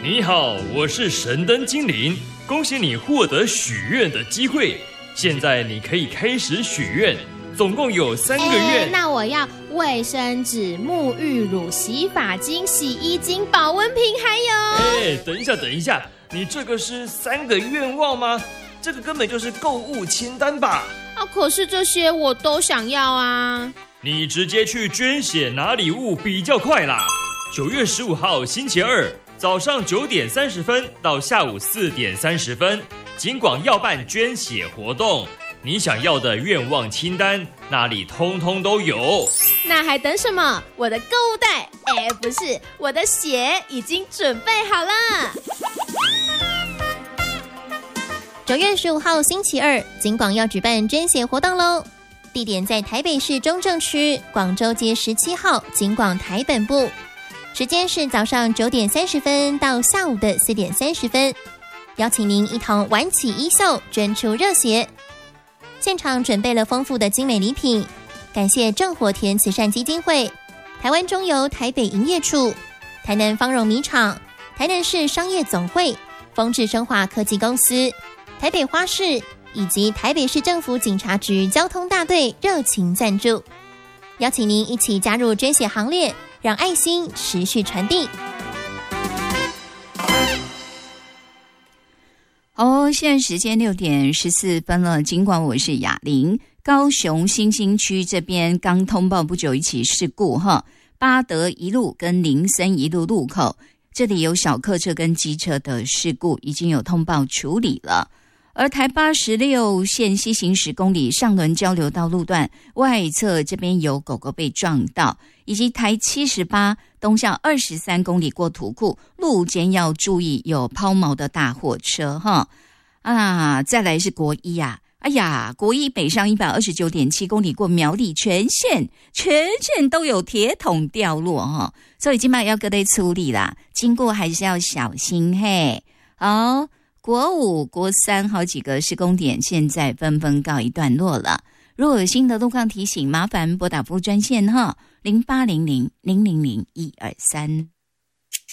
你好，我是神灯精灵，恭喜你获得许愿的机会。现在你可以开始许愿，总共有3个愿。 那我要卫生纸、沐浴乳、洗发精、洗衣精、保温瓶，还有…… 等一下，你这个是3个愿望吗？这个根本就是购物清单吧？ 可是这些我都想要啊。 你直接去捐血拿礼物比较快啦。9月15号星期二早上9点30分到下午4点30分，警广要办捐血活动，你想要的愿望清单那里通通都有。 那还等什么？我的购物袋，不是，我的血已经准备好了。 9月15号星期二，警广要举办捐血活动咯，地点在台北市中正区广州街17号警广台本部，时间是早上9点30分到下午的4点30分，邀请您一同挽起衣袖，捐出热血。现场准备了丰富的精美礼品，感谢正火田慈善基金会、台湾中油台北营业处、台南芳荣米厂、台南市商业总会、丰智生化科技公司、台北花市以及台北市政府警察局交通大队热情赞助，邀请您一起加入捐血行列，让爱心持续传递。 现在时间6点14分了，尽管我是雅玲。高雄新兴区这边刚通报不久一起事故八德一路跟林森一路路口，这里有小客车跟机车的事故，已经有通报处理了。而台86线西行10公里上轮交流道路段外侧这边有狗狗被撞到，以及台78东向23公里过土库，路肩要注意有抛锚的大货车再来是国一国一北上129.7公里过苗栗，全线都有铁桶掉落所以今晚要各类处理啦，经过还是要小心嘿。国5、国3好几个施工点现在纷纷告一段落了。如果有新的路况提醒，麻烦拨打服务专线0800000123。